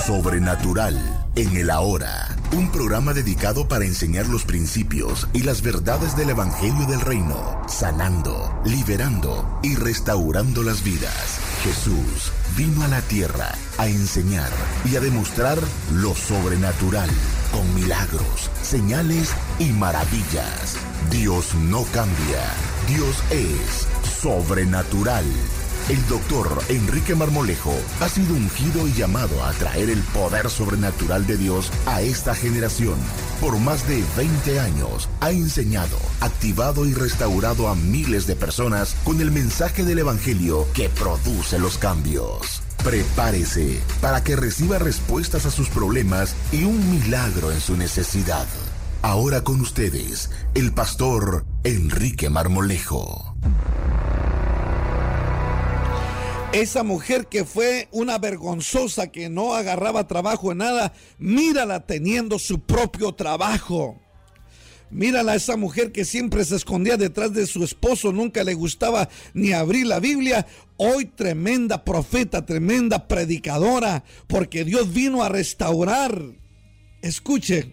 sobrenatural en el ahora. Un programa dedicado para enseñar los principios y las verdades del Evangelio del Reino, sanando, liberando y restaurando las vidas. Jesús vino a la tierra a enseñar y a demostrar lo sobrenatural, con milagros, señales y maravillas. Dios no cambia. Dios es sobrenatural. El doctor Enrique Marmolejo ha sido ungido y llamado a traer el poder sobrenatural de Dios a esta generación. Por más de 20 años ha enseñado, activado y restaurado a miles de personas con el mensaje del Evangelio que produce los cambios. Prepárese para que reciba respuestas a sus problemas y un milagro en su necesidad. Ahora con ustedes, el pastor Enrique Marmolejo. Esa mujer que fue una vergonzosa, que no agarraba trabajo en nada, mírala teniendo su propio trabajo. Mírala, esa mujer que siempre se escondía detrás de su esposo, nunca le gustaba ni abrir la Biblia. Hoy tremenda profeta, tremenda predicadora, porque Dios vino a restaurar. Escuche,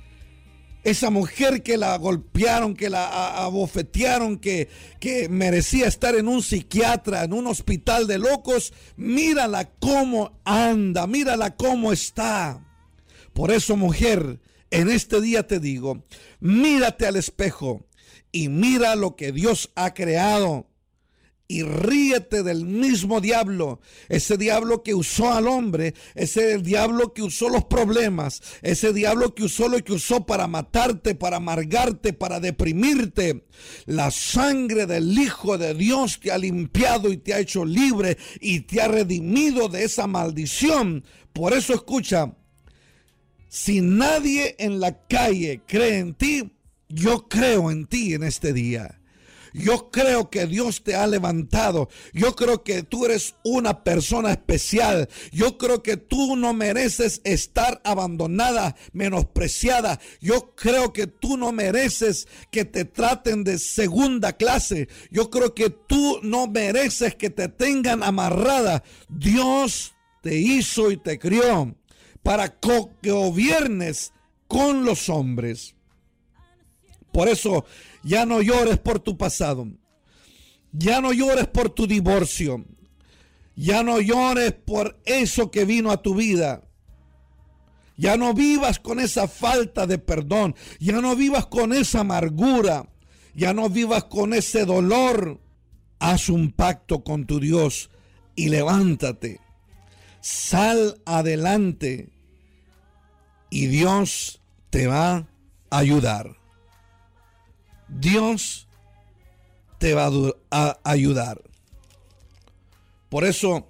esa mujer que la golpearon, que la abofetearon, que merecía estar en un psiquiatra, en un hospital de locos, mírala cómo anda, mírala cómo está. Por eso, mujer, en este día te digo, mírate al espejo y mira lo que Dios ha creado. Y ríete del mismo diablo, ese diablo que usó al hombre, ese diablo que usó los problemas, ese diablo que usó lo que usó para matarte, para amargarte, para deprimirte. La sangre del Hijo de Dios te ha limpiado y te ha hecho libre y te ha redimido de esa maldición. Por eso escucha, si nadie en la calle cree en ti, yo creo en ti en este día. Yo creo que Dios te ha levantado. Yo creo que tú eres una persona especial. Yo creo que tú no mereces estar abandonada, menospreciada. Yo creo que tú no mereces que te traten de segunda clase. Yo creo que tú no mereces que te tengan amarrada. Dios te hizo y te crió para que gobiernes con los hombres. Por eso, ya no llores por tu pasado. Ya no llores por tu divorcio. Ya no llores por eso que vino a tu vida. Ya no vivas con esa falta de perdón. Ya no vivas con esa amargura. Ya no vivas con ese dolor. Haz un pacto con tu Dios y levántate. Sal adelante y Dios te va a ayudar. Dios te va a ayudar. Por eso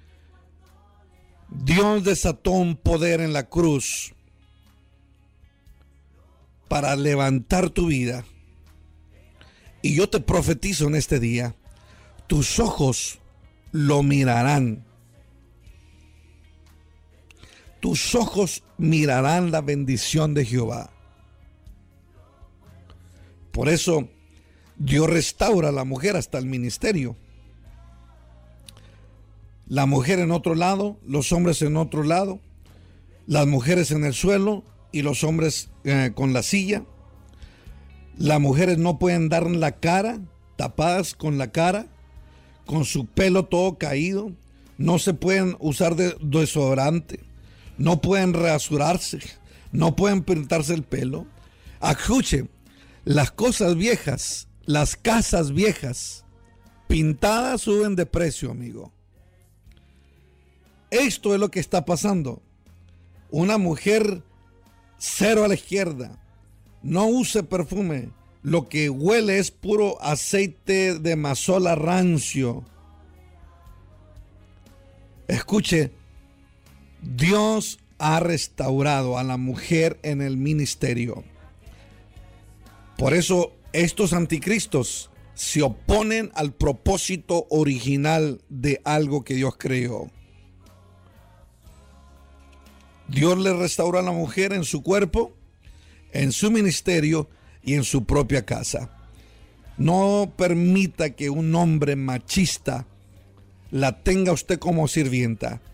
Dios desató un poder en la cruz para levantar tu vida. Y yo te profetizo en este día, tus ojos lo mirarán. Tus ojos mirarán la bendición de Jehová. Por eso Dios restaura a la mujer hasta el ministerio. La mujer en otro lado, los hombres en otro lado, las mujeres en el suelo y los hombres con la silla. Las mujeres no pueden dar la cara, tapadas con la cara, con su pelo todo caído. No se pueden usar desodorante, no pueden rasurarse, no pueden pintarse el pelo. Escuche, las cosas viejas, las casas viejas, pintadas suben de precio, amigo. Esto es lo que está pasando. Una mujer cero a la izquierda, no use perfume, lo que huele es puro aceite de mazola rancio. Escuche, Dios ha restaurado a la mujer en el ministerio. Por eso estos anticristos se oponen al propósito original de algo que Dios creó. Dios le restauró a la mujer en su cuerpo, en su ministerio y en su propia casa. No permita que un hombre machista la tenga usted como sirvienta.